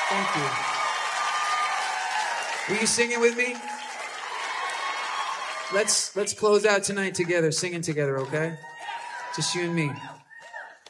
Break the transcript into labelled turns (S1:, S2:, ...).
S1: Thank you. Will you sing it with me? Let's close out tonight together, singing together, okay? Just you and me.